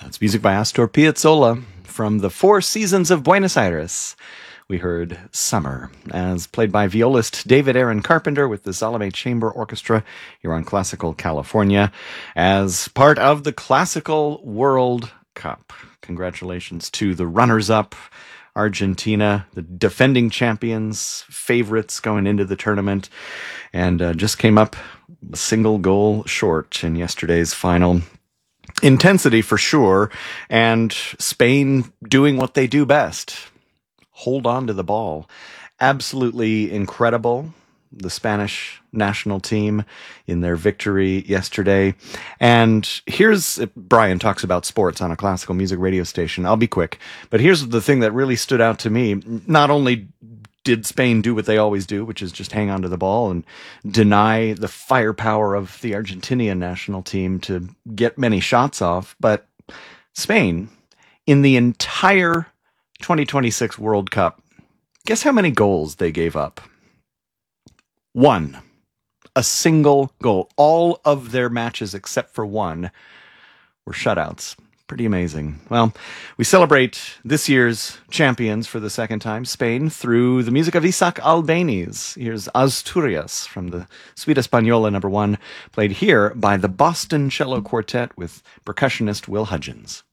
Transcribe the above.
That's music by Astor Piazzolla from the Four Seasons of Buenos Aires. We heard Summer, as played by violist David Aaron Carpenter with the Salome Chamber Orchestra here on Classical California as part of the Classical World Cup. Congratulations to the runners-up, Argentina, the defending champions, favorites going into the tournament, and just came up a single goal short in yesterday's final. Intensity for sure, and Spain doing what they do best. Hold on to the ball. Absolutely incredible, the Spanish national team in their victory yesterday. And here's, Brian talks about sports on a classical music radio station. I'll be quick. But here's the thing that really stood out to me. Not only did Spain do what they always do, which is just hang on to the ball and deny the firepower of the Argentinian national team to get many shots off, but Spain, in the entire 2026 World Cup, guess how many goals they gave up? One. A single goal. All of their matches except for one were shutouts. Pretty amazing. Well, we celebrate this year's champions for the second time, Spain, through the music of Isaac Albéniz. Here's Asturias from the Suite Española No. 1, played here by the Boston Cello Quartet with percussionist Will Hudgens.